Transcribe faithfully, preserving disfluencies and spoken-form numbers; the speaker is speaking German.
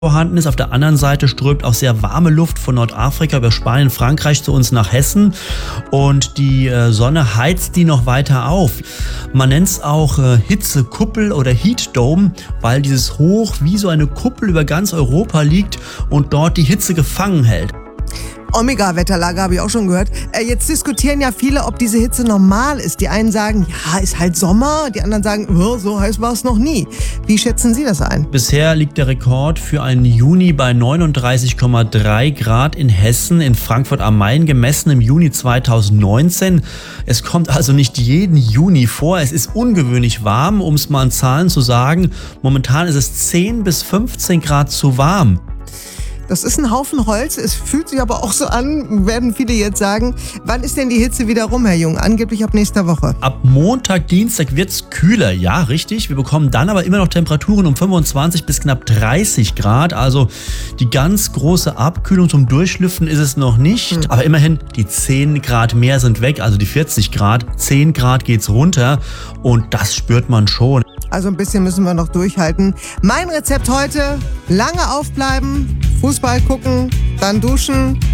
vorhanden ist. Auf der anderen Seite strömt auch sehr warme Luft von Nordafrika über Spanien, Frankreich zu uns nach Hessen und die äh, Sonne heizt die noch weiter auf. Man nennt es auch äh, Hitzekuppel oder Heat Dome, weil dieses Hoch wie so eine Kuppel über ganz Europa liegt und dort die Hitze gefangen hält. Omega-Wetterlage habe ich auch schon gehört. Äh, jetzt diskutieren ja viele, ob diese Hitze normal ist. Die einen sagen, ja, ist halt Sommer. Die anderen sagen, oh, so heiß war es noch nie. Wie schätzen Sie das ein? Bisher liegt der Rekord für einen Juni bei neununddreißig Komma drei Grad in Hessen, in Frankfurt am Main, gemessen im Juni zweitausendneunzehn. Es kommt also nicht jeden Juni vor. Es ist ungewöhnlich warm, um es mal in Zahlen zu sagen. Momentan ist es zehn bis fünfzehn Grad zu warm. Das ist ein Haufen Holz, es fühlt sich aber auch so an, werden viele jetzt sagen. Wann ist denn die Hitze wieder rum, Herr Jung? Angeblich ab nächster Woche. Ab Montag, Dienstag wird's kühler, ja, richtig. Wir bekommen dann aber immer noch Temperaturen um fünfundzwanzig bis knapp dreißig Grad. Also die ganz große Abkühlung zum Durchlüften ist es noch nicht. Hm. Aber immerhin, die zehn Grad mehr sind weg, also die vierzig Grad. zehn Grad geht's runter und das spürt man schon. Also ein bisschen müssen wir noch durchhalten. Mein Rezept heute, lange aufbleiben, Fußball gucken, dann duschen